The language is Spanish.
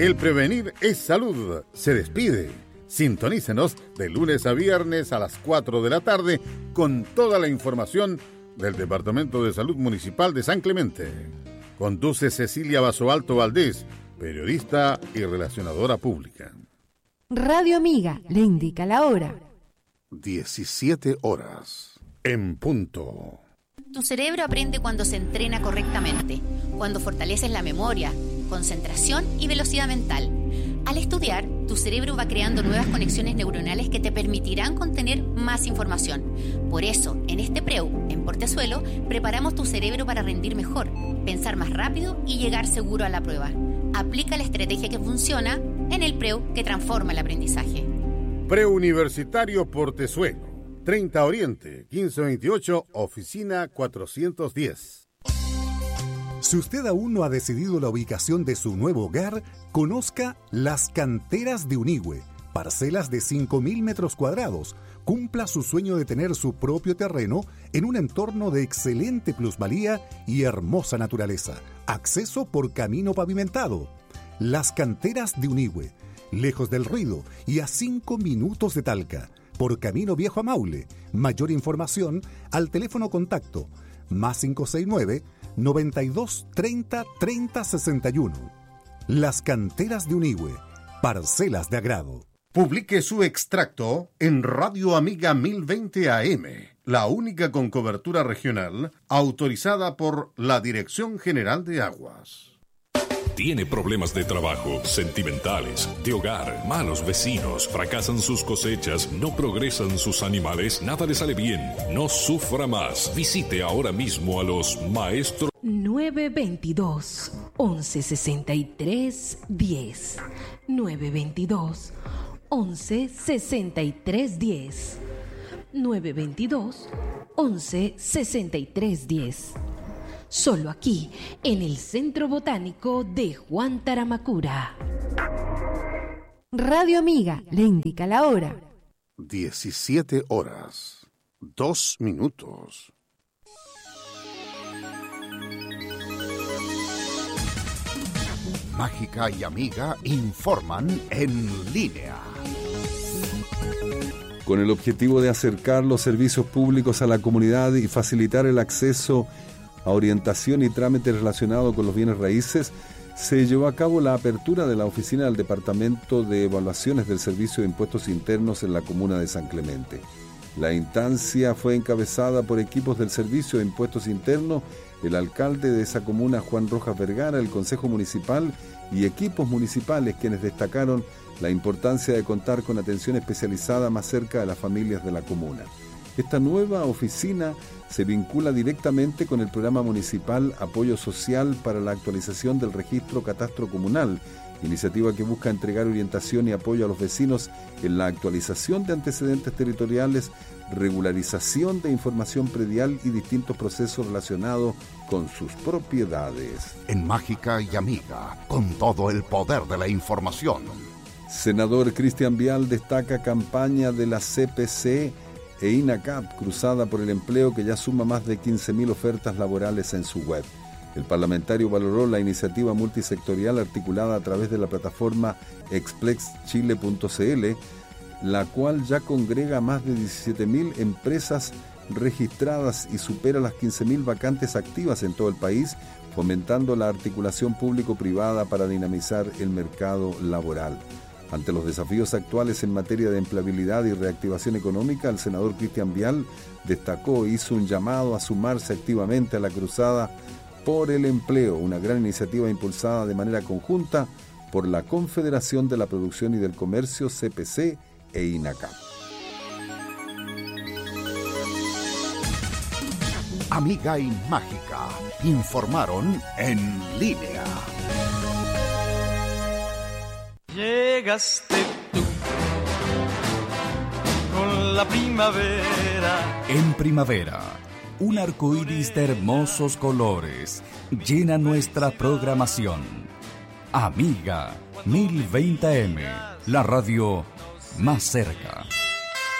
El prevenir es salud. Se despide. Sintonícenos de lunes a viernes a las 4 de la tarde con toda la información del Departamento de Salud Municipal de San Clemente. Conduce Cecilia Basoalto Valdés, periodista y relacionadora pública. Radio Amiga le indica la hora. 17 horas. En punto. Tu cerebro aprende cuando se entrena correctamente, cuando fortaleces la memoria, concentración y velocidad mental. Al estudiar, tu cerebro va creando nuevas conexiones neuronales que te permitirán contener más información. Por eso, en este PREU, en Portezuelo, preparamos tu cerebro para rendir mejor, pensar más rápido y llegar seguro a la prueba. Aplica la estrategia que funciona en el PREU que transforma el aprendizaje. Preuniversitario Portezuelo. 30 Oriente, 1528, oficina 410. Si usted aún no ha decidido la ubicación de su nuevo hogar, conozca Las Canteras de Unigüe, parcelas de 5.000 metros cuadrados. Cumpla su sueño de tener su propio terreno en un entorno de excelente plusvalía y hermosa naturaleza. Acceso por camino pavimentado. Las Canteras de Unigüe, lejos del ruido y a 5 minutos de Talca. Por Camino Viejo a Maule. Mayor información al teléfono contacto +569 92 30 30 61. Las Canteras de Unigüe, parcelas de agrado. Publique su extracto en Radio Amiga 1020 AM, la única con cobertura regional autorizada por la Dirección General de Aguas. Tiene problemas de trabajo, sentimentales, de hogar, malos vecinos, fracasan sus cosechas, no progresan sus animales, nada le sale bien. No sufra más. Visite ahora mismo a los maestros. 922 1163 10. 922 1163 10. 922 1163 10. Solo aquí, en el Centro Botánico de Juan Taramacura. Radio Amiga le indica la hora. 17 horas, 2 minutos. Mágica y Amiga informan en línea. Con el objetivo de acercar los servicios públicos a la comunidad y facilitar el acceso a orientación y trámites relacionados con los bienes raíces, se llevó a cabo la apertura de la oficina del Departamento de Evaluaciones del Servicio de Impuestos Internos en la comuna de San Clemente. La instancia fue encabezada por equipos del Servicio de Impuestos Internos, el alcalde de esa comuna, Juan Rojas Vergara, el Consejo Municipal y equipos municipales, quienes destacaron la importancia de contar con atención especializada más cerca de las familias de la comuna. Esta nueva oficina se vincula directamente con el programa municipal Apoyo Social para la actualización del registro catastro comunal, iniciativa que busca entregar orientación y apoyo a los vecinos en la actualización de antecedentes territoriales, regularización de información predial y distintos procesos relacionados con sus propiedades. En Mágica y Amiga, con todo el poder de la información. Senador Cristian Vial destaca campaña de la CPC e INACAP, cruzada por el empleo, que ya suma más de 15.000 ofertas laborales en su web. El parlamentario valoró la iniciativa multisectorial articulada a través de la plataforma explexchile.cl, la cual ya congrega más de 17.000 empresas registradas y supera las 15.000 vacantes activas en todo el país, fomentando la articulación público-privada para dinamizar el mercado laboral. Ante los desafíos actuales en materia de empleabilidad y reactivación económica, el senador Cristian Vial destacó e hizo un llamado a sumarse activamente a la cruzada por el empleo, una gran iniciativa impulsada de manera conjunta por la Confederación de la Producción y del Comercio, CPC e INACAP. Amiga y Mágica informaron en línea. Llegaste tú con la primavera. En primavera, un arcoíris de hermosos colores llena nuestra programación. Amiga 1020 AM, la radio más cerca.